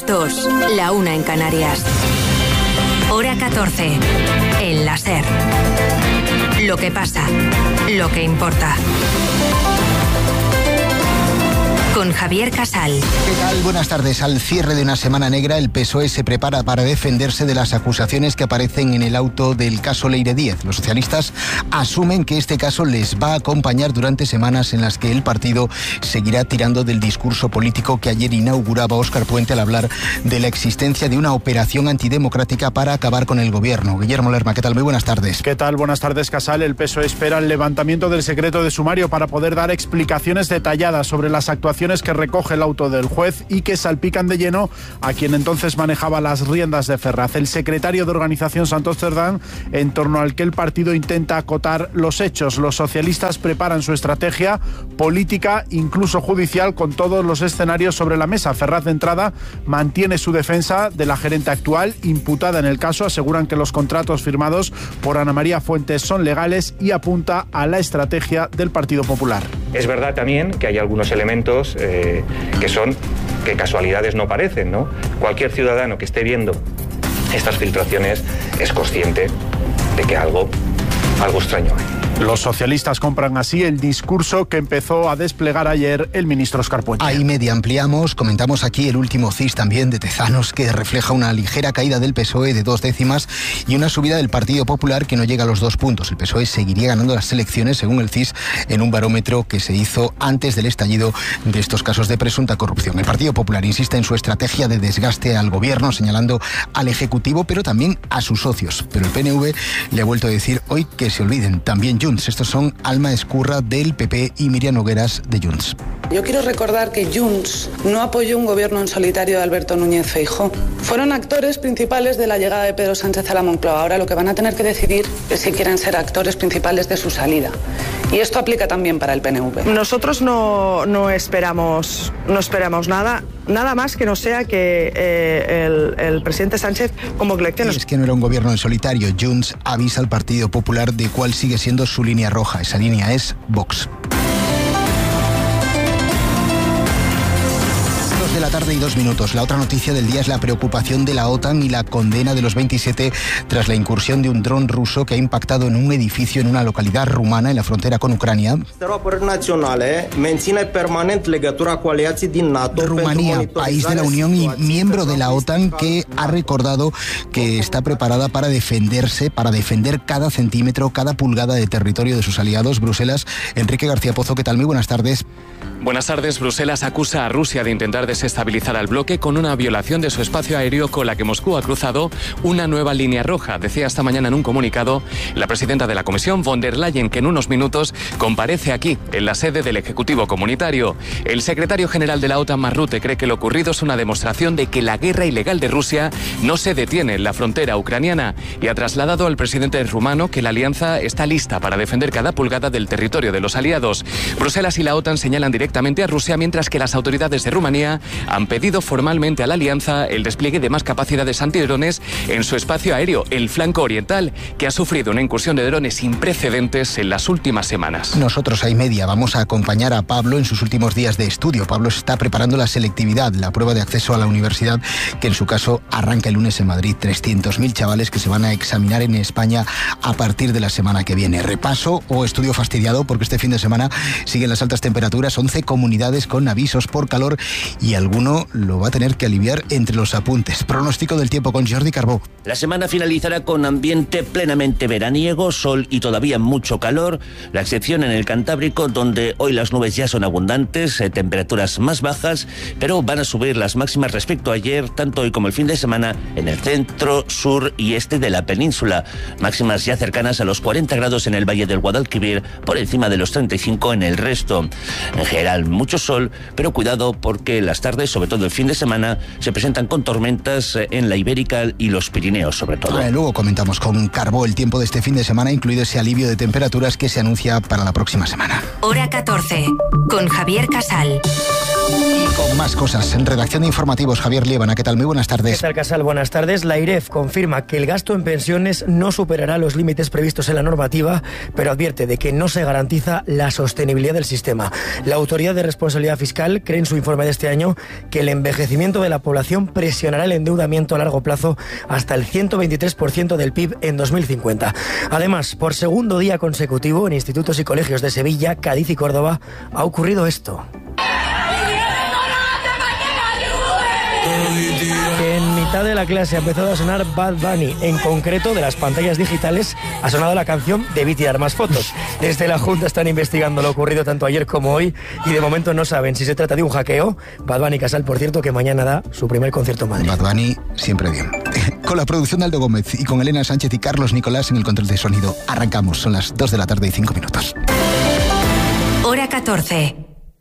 2, la 1 en Canarias. Hora 14, en la SER. Lo que pasa, lo que importa. Con Javier Casal. ¿Qué tal? Buenas tardes. Al cierre de una semana negra, el PSOE se prepara para defenderse de las acusaciones que aparecen en el auto del caso Leire Díez. Los socialistas asumen que este caso les va a acompañar durante semanas en las que el partido seguirá tirando del discurso político que ayer inauguraba Óscar Puente al hablar de la existencia de una operación antidemocrática para acabar con el gobierno. Guillermo Lerma, ¿qué tal? Muy buenas tardes. ¿Qué tal? Buenas tardes, Casal. El PSOE espera el levantamiento del secreto de sumario para poder dar explicaciones detalladas sobre las actuaciones que recoge el auto del juez y que salpican de lleno a quien entonces manejaba las riendas de Ferraz, el secretario de Organización Santos Cerdán, en torno al que el partido intenta acotar los hechos. Los socialistas preparan su estrategia política, incluso judicial, con todos los escenarios sobre la mesa. Ferraz, de entrada, mantiene su defensa de la gerente actual, imputada en el caso. Aseguran que los contratos firmados por Ana María Fuentes son legales y apunta a la estrategia del Partido Popular. Es verdad también que hay algunos elementos que casualidades no parecen, ¿no? Cualquier ciudadano que esté viendo estas filtraciones es consciente de que algo extraño hay. Los socialistas compran así el discurso que empezó a desplegar ayer el ministro Óscar Puente. Ahí media ampliamos, comentamos aquí el último CIS también de Tezanos, que refleja una ligera caída del PSOE de 2 décimas y una subida del Partido Popular que no llega a los 2 puntos. El PSOE seguiría ganando las elecciones, según el CIS, en un barómetro que se hizo antes del estallido de estos casos de presunta corrupción. El Partido Popular insiste en su estrategia de desgaste al gobierno, señalando al Ejecutivo, pero también a sus socios. Pero el PNV le ha vuelto a decir hoy que se olviden, también Junts. Estos son Alma Escurra del PP y Miriam Nogueras de Junts. Yo quiero recordar que Junts no apoyó un gobierno en solitario de Alberto Núñez Feijóo. Fueron actores principales de la llegada de Pedro Sánchez a la Moncloa. Ahora lo que van a tener que decidir es si quieren ser actores principales de su salida. Y esto aplica también para el PNV. Nosotros no esperamos nada más que no sea que el presidente Sánchez convoque elecciones. Es que no era un gobierno en solitario. Junts avisa al Partido Popular de cuál sigue siendo su línea roja. Esa línea es Vox. 2 de la tarde y 2 minutos. La otra noticia del día es la preocupación de la OTAN y la condena de los 27 tras la incursión de un dron ruso que ha impactado en un edificio en una localidad rumana en la frontera con Ucrania. Rumanía, país de la Unión y miembro de la OTAN, que ha recordado que está preparada para defenderse, para defender cada centímetro, cada pulgada de territorio de sus aliados. Bruselas, Enrique García Pozo, ¿qué tal? Muy buenas tardes. Buenas tardes. Bruselas acusa a Rusia de intentar desestabilizar al bloque con una violación de su espacio aéreo con la que Moscú ha cruzado una nueva línea roja. Decía esta mañana en un comunicado la presidenta de la Comisión, von der Leyen, que en unos minutos comparece aquí, en la sede del Ejecutivo Comunitario. El secretario general de la OTAN, Mark Rutte, cree que lo ocurrido es una demostración de que la guerra ilegal de Rusia no se detiene en la frontera ucraniana y ha trasladado al presidente rumano que la alianza está lista para defender cada pulgada del territorio de los aliados. Bruselas y la OTAN señalan directamente a Rusia, mientras que las autoridades de Rumanía han pedido formalmente a la alianza el despliegue de más capacidades antidrones en su espacio aéreo, el flanco oriental, que ha sufrido una incursión de drones sin precedentes en las últimas semanas. Nosotros a media vamos a acompañar a Pablo en sus últimos días de estudio. Pablo está preparando la selectividad, la prueba de acceso a la universidad, que en su caso arranca el lunes en Madrid. 300.000 chavales que se van a examinar en España a partir de la semana que viene. Repaso o estudio fastidiado porque este fin de semana siguen las altas temperaturas, 11 comunidades con avisos por calor y alguno lo va a tener que aliviar entre los apuntes. Pronóstico del tiempo con Jordi Carbó. La semana finalizará con ambiente plenamente veraniego, sol y todavía mucho calor, la excepción en el Cantábrico, donde hoy las nubes ya son abundantes, temperaturas más bajas, pero van a subir las máximas respecto a ayer, tanto hoy como el fin de semana, en el centro, sur y este de la península. Máximas ya cercanas a los 40 grados en el Valle del Guadalquivir, por encima de los 35 en el resto. En general, mucho sol, pero cuidado porque las tardes, sobre todo el fin de semana, se presentan con tormentas en la Ibérica y los Pirineos, sobre todo. Luego comentamos con Carbó el tiempo de este fin de semana, incluido ese alivio de temperaturas que se anuncia para la próxima semana. Hora 14, con Javier Casal. Con más cosas, en redacción de informativos, Javier Liébana, ¿qué tal? Muy buenas tardes. ¿Qué tal, Casal? Buenas tardes. La IREF confirma que el gasto en pensiones no superará los límites previstos en la normativa, pero advierte de que no se garantiza la sostenibilidad del sistema. La Autoridad de Responsabilidad Fiscal cree en su informe de este año que el envejecimiento de la población presionará el endeudamiento a largo plazo hasta el 123% del PIB en 2050. Además, por segundo día consecutivo, en institutos y colegios de Sevilla, Cádiz y Córdoba, ha ocurrido esto. En mitad de la clase ha empezado a sonar Bad Bunny. En concreto, de las pantallas digitales ha sonado la canción Debí tirar más fotos. Desde la Junta están investigando lo ocurrido tanto ayer como hoy y de momento no saben si se trata de un hackeo. Bad Bunny, Casal, por cierto, que mañana da su primer concierto en Madrid. Bad Bunny, siempre bien. Con la producción de Aldo Gómez y con Elena Sánchez y Carlos Nicolás en el control de sonido. Arrancamos, son las 2 de la tarde y 5 minutos. Hora 14.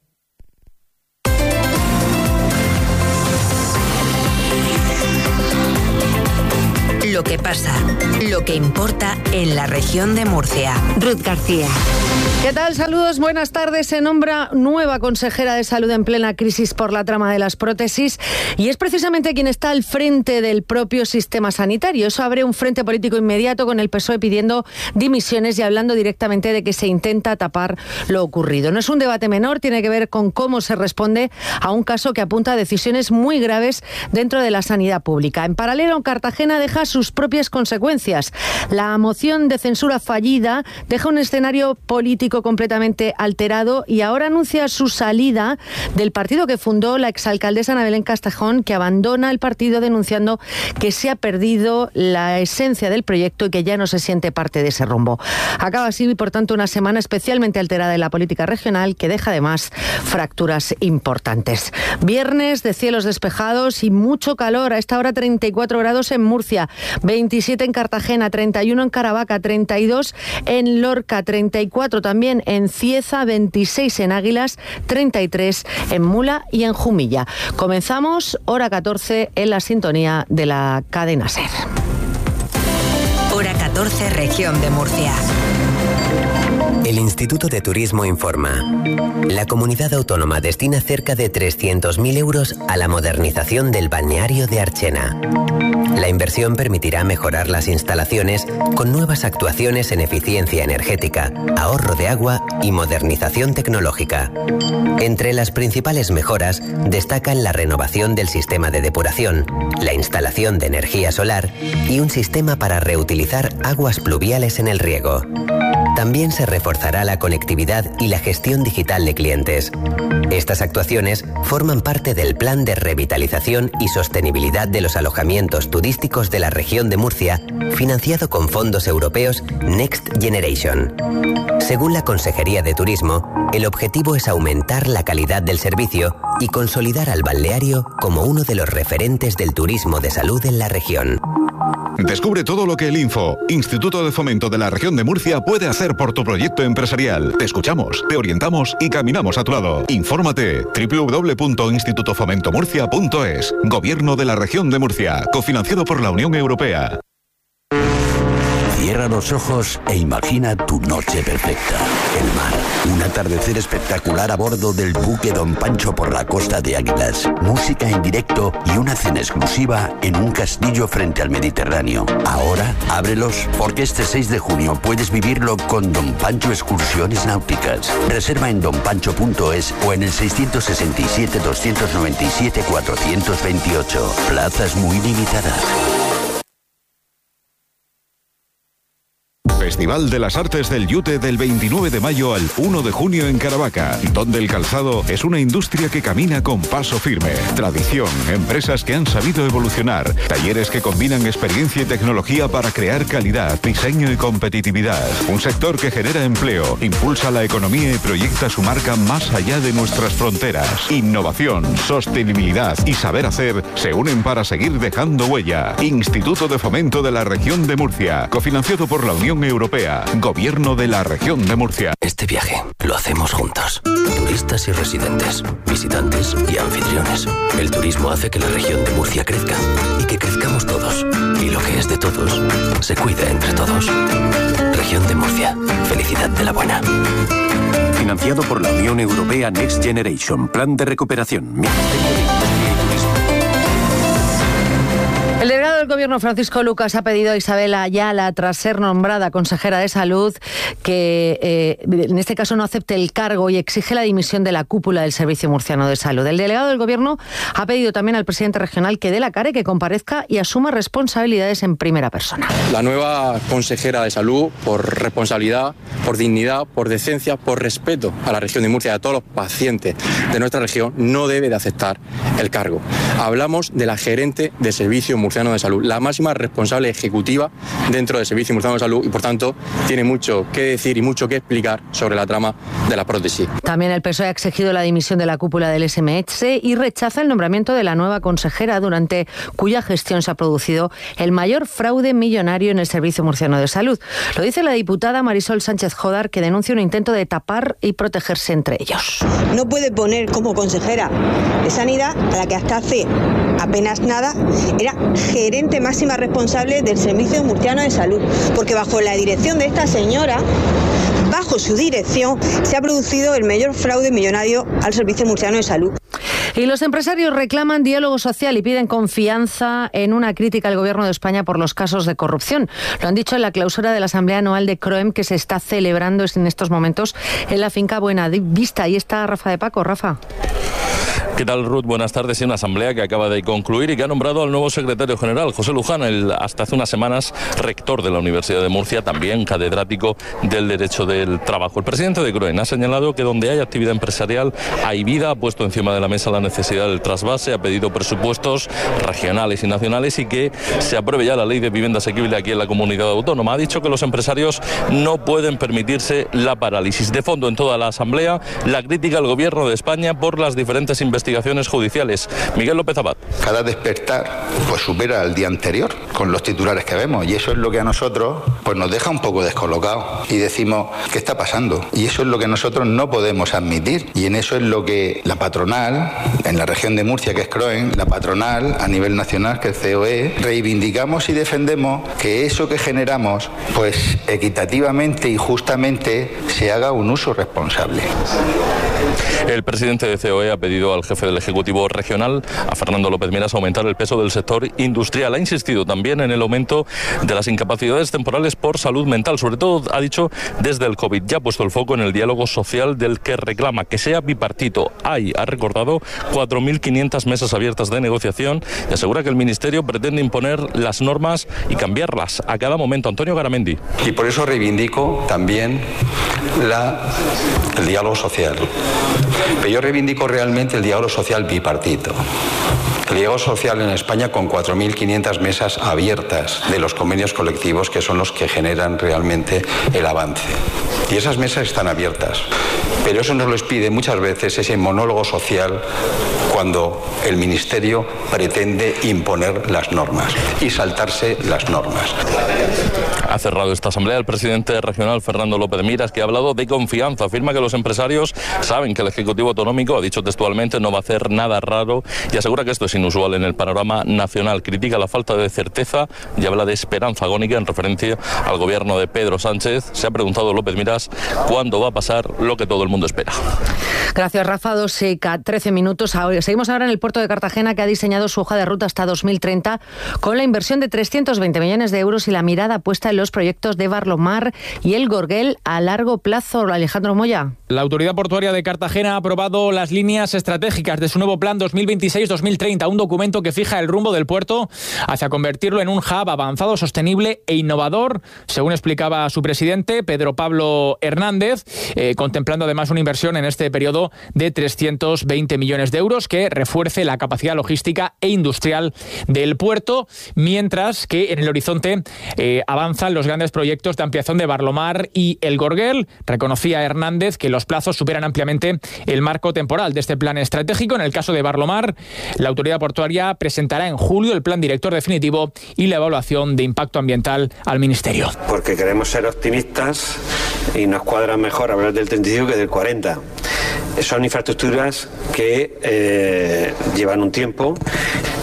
Lo que pasa, lo que importa en la región de Murcia. Ruth García. ¿Qué tal? Saludos, buenas tardes. Se nombra nueva consejera de salud en plena crisis por la trama de las prótesis y es precisamente quien está al frente del propio sistema sanitario. Eso abre un frente político inmediato con el PSOE pidiendo dimisiones y hablando directamente de que se intenta tapar lo ocurrido. No es un debate menor, tiene que ver con cómo se responde a un caso que apunta a decisiones muy graves dentro de la sanidad pública. En paralelo, Cartagena deja sus propias consecuencias. La moción de censura fallida deja un escenario político completamente alterado y ahora anuncia su salida del partido que fundó la exalcaldesa Ana Belén Castejón, que abandona el partido denunciando que se ha perdido la esencia del proyecto y que ya no se siente parte de ese rumbo. Acaba así, por tanto, una semana especialmente alterada en la política regional que deja además fracturas importantes. Viernes de cielos despejados y mucho calor. A esta hora 34 grados en Murcia, 27 en Cartagena, 31 en Caravaca, 32 en Lorca, 34 también en Cieza, 26 en Águilas, 33 en Mula y en Jumilla. Comenzamos, hora 14, en la sintonía de la cadena SER. Hora 14, región de Murcia. El Instituto de Turismo informa. La comunidad autónoma destina cerca de 300.000 euros a la modernización del balneario de Archena. La inversión permitirá mejorar las instalaciones con nuevas actuaciones en eficiencia energética, ahorro de agua y modernización tecnológica. Entre las principales mejoras destacan la renovación del sistema de depuración, la instalación de energía solar y un sistema para reutilizar aguas pluviales en el riego. También se reforzará la conectividad y la gestión digital de clientes. Estas actuaciones forman parte del Plan de Revitalización y Sostenibilidad de los Alojamientos Turísticos de la región de Murcia, financiado con fondos europeos Next Generation. Según la Consejería de Turismo, el objetivo es aumentar la calidad del servicio y consolidar al balneario como uno de los referentes del turismo de salud en la región. Descubre todo lo que el Instituto de Fomento de la Región de Murcia, puede hacer por tu proyecto empresarial. Te escuchamos, te orientamos y caminamos a tu lado. Infórmate www.institutofomentomurcia.es. Gobierno de la Región de Murcia, cofinanciado por la Unión Europea. Cierra los ojos e imagina tu noche perfecta. El mar, un atardecer espectacular a bordo del buque Don Pancho por la costa de Águilas, música en directo y una cena exclusiva en un castillo frente al Mediterráneo. Ahora, ábrelos porque este 6 de junio puedes vivirlo con Don Pancho Excursiones Náuticas. Reserva en donpancho.es o en el 667-297-428. Plazas muy limitadas. Festival de las Artes del Yute del 29 de mayo al 1 de junio en Caravaca, donde el calzado es una industria que camina con paso firme. Tradición, empresas que han sabido evolucionar, talleres que combinan experiencia y tecnología para crear calidad, diseño y competitividad. Un sector que genera empleo, impulsa la economía y proyecta su marca más allá de nuestras fronteras. Innovación, sostenibilidad y saber hacer se unen para seguir dejando huella. Instituto de Fomento de la Región de Murcia, cofinanciado por la Unión Europea, Gobierno de la Región de Murcia. Este viaje lo hacemos juntos. Turistas y residentes, visitantes y anfitriones. El turismo hace que la región de Murcia crezca y que crezcamos todos. Y lo que es de todos, se cuida entre todos. Región de Murcia. Felicidad de la buena. Financiado por la Unión Europea Next Generation. Plan de recuperación. Ministerio de Industria y Turismo. El delegado del Gobierno, Francisco Lucas, ha pedido a Isabel Ayala, tras ser nombrada consejera de Salud, que en este caso no acepte el cargo y exige la dimisión de la cúpula del Servicio Murciano de Salud. El delegado del Gobierno ha pedido también al presidente regional que dé la cara y que comparezca y asuma responsabilidades en primera persona. La nueva consejera de Salud, por responsabilidad, por dignidad, por decencia, por respeto a la región de Murcia y a todos los pacientes de nuestra región, no debe de aceptar el cargo. Hablamos de la gerente de Servicio Murciano de Salud, la máxima responsable ejecutiva dentro del Servicio Murciano de Salud, y por tanto tiene mucho que decir y mucho que explicar sobre la trama de la prótesis. También el PSOE ha exigido la dimisión de la cúpula del SMS y rechaza el nombramiento de la nueva consejera, durante cuya gestión se ha producido el mayor fraude millonario en el Servicio Murciano de Salud. Lo dice la diputada Marisol Sánchez Jodar, que denuncia un intento de tapar y protegerse entre ellos. No puede poner como consejera de Sanidad a la que hasta hace apenas nada era gerente máxima responsable del Servicio Murciano de Salud, porque bajo la dirección de esta señora, bajo su dirección, se ha producido el mayor fraude millonario al Servicio Murciano de Salud. Y los empresarios reclaman diálogo social y piden confianza en una crítica al Gobierno de España por los casos de corrupción. Lo han dicho en la clausura de la Asamblea Anual de CROEM, que se está celebrando en estos momentos en la finca Buenavista. Ahí está Rafa de Paco. Rafa. ¿Qué tal, Ruth? Buenas tardes. En una asamblea que acaba de concluir y que ha nombrado al nuevo secretario general, José Luján, hasta hace unas semanas rector de la Universidad de Murcia, también catedrático del Derecho del Trabajo. El presidente de CROEM ha señalado que donde hay actividad empresarial hay vida, ha puesto encima de la mesa la necesidad del trasvase, ha pedido presupuestos regionales y nacionales y que se apruebe ya la ley de vivienda asequible aquí en la comunidad autónoma. Ha dicho que los empresarios no pueden permitirse la parálisis. De fondo, en toda la asamblea, la crítica al Gobierno de España por las diferentes investigaciones judiciales. Miguel López Abad. Cada despertar pues supera al día anterior con los titulares que vemos, y eso es lo que a nosotros pues nos deja un poco descolocados y decimos, ¿qué está pasando? Y eso es lo que nosotros no podemos admitir, y en eso es lo que la patronal en la región de Murcia, que es CROEM, la patronal a nivel nacional, que es COE, reivindicamos y defendemos que eso que generamos pues equitativamente y justamente se haga un uso responsable. El presidente de COE ha pedido al jefe del Ejecutivo Regional, a Fernando López Miras, aumentar el peso del sector industrial. Ha insistido también en el aumento de las incapacidades temporales por salud mental. Sobre todo, ha dicho, desde el COVID. Ya ha puesto el foco en el diálogo social, del que reclama que sea bipartito. Hay, ha recordado, 4.500 mesas abiertas de negociación y asegura que el Ministerio pretende imponer las normas y cambiarlas a cada momento. Antonio Garamendi. Y por eso reivindico también el diálogo social. Pero yo reivindico realmente el diálogo social bipartito. El diálogo social en España con 4.500 mesas abiertas de los convenios colectivos, que son los que generan realmente el avance. Y esas mesas están abiertas. Pero eso nos lo pide muchas veces ese monólogo social cuando el Ministerio pretende imponer las normas y saltarse las normas. Ha cerrado esta asamblea el presidente regional Fernando López Miras, que ha hablado de confianza. Afirma que los empresarios saben que el Ejecutivo Autonómico, ha dicho textualmente, no va a hacer nada raro, y asegura que esto es inusual en el panorama nacional. Critica la falta de certeza y habla de esperanza agónica en referencia al gobierno de Pedro Sánchez. Se ha preguntado López Miras cuándo va a pasar lo que todo el mundo espera. Gracias, Rafa. 13 minutos. Seguimos ahora en el puerto de Cartagena, que ha diseñado su hoja de ruta hasta 2030 con la inversión de 320 millones de euros y la mirada puesta en los proyectos de Barlomar y el Gorguel a largo plazo. Alejandro Moya. La Autoridad Portuaria de Cartagena ha aprobado las líneas estratégicas de su nuevo plan 2026-2030, un documento que fija el rumbo del puerto hacia convertirlo en un hub avanzado, sostenible e innovador, según explicaba su presidente, Pedro Pablo Hernández, contemplando además una inversión en este periodo de 320 millones de euros que refuerce la capacidad logística e industrial del puerto, mientras que en el horizonte avanzan los grandes proyectos de ampliación de Barlomar y el Gorguel. Reconocía Hernández que los plazos superan ampliamente el marco temporal de este plan estratégico. En el caso de Barlomar, la autoridad portuaria presentará en julio el plan director definitivo y la evaluación de impacto ambiental al Ministerio. Porque queremos ser optimistas y nos cuadra mejor hablar del 35 que del 40. Son infraestructuras que llevan un tiempo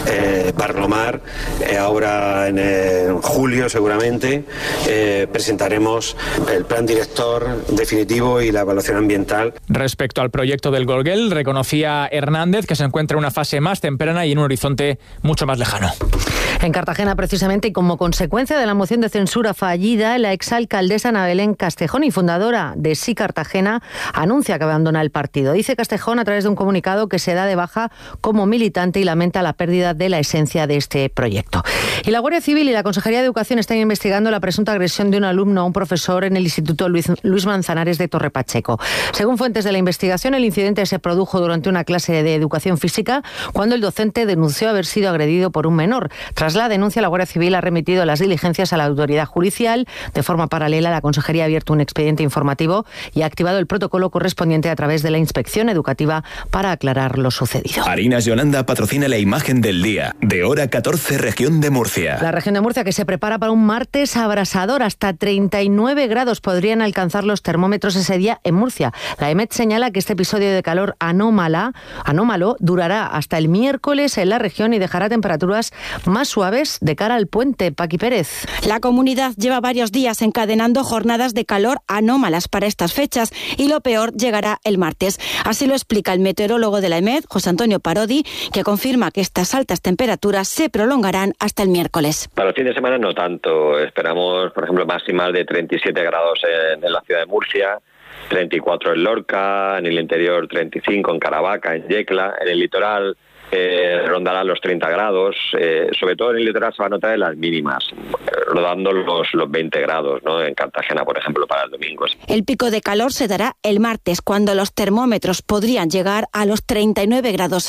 Barlomar, ahora en julio seguramente presentaremos el plan director definitivo y la evaluación ambiental. Respecto al proyecto del Gorguel, reconocía Hernández que se encuentra en una fase más temprana y en un horizonte mucho más lejano. En Cartagena, precisamente, y como consecuencia de la moción de censura fallida, la exalcaldesa Ana Belén Castejón y fundadora de Sí Cartagena anuncia que abandona el partido. Dice Castejón a través de un comunicado que se da de baja como militante y lamenta la pérdida de la esencia de este proyecto. Y la Guardia Civil y la Consejería de Educación están investigando la presunta agresión de un alumno a un profesor en el Instituto Luis Manzanares de Torre Pacheco. Según fuentes de la investigación, el incidente se produjo durante una clase de educación física cuando el docente denunció haber sido agredido por un menor. Tras la denuncia, la Guardia Civil ha remitido las diligencias a la autoridad judicial. De forma paralela, la Consejería ha abierto un expediente informativo y ha activado el protocolo correspondiente a través de la inspección educativa para aclarar lo sucedido. Harinas Yolanda patrocina la imagen del día, de hora 14, región de Murcia. La región de Murcia, que se prepara para un martes abrasador. Hasta 39 grados podrían alcanzar los termómetros ese día en Murcia. La EMET señala que este episodio de calor anómalo durará hasta el miércoles en la región y dejará temperaturas más suaves de cara al puente. Paqui Pérez. La comunidad lleva varios días encadenando jornadas de calor anómalas para estas fechas y lo peor llegará el martes. Así lo explica el meteorólogo de la EMET, José Antonio Parodi, que confirma que estas altas temperaturas se prolongarán hasta el miércoles. Para el fin de semana no tanto. Esperamos, por ejemplo, máximas de 37 grados en la ciudad de Murcia, 34 en Lorca, en el interior 35 en Caravaca, en Yecla, en el litoral rondarán los 30 grados, sobre todo en el litoral se va a notar en las mínimas, rodando los 20 grados, ¿no? En Cartagena, por ejemplo, para el domingo. El pico de calor se dará el martes, cuando los termómetros podrían llegar a los 39 grados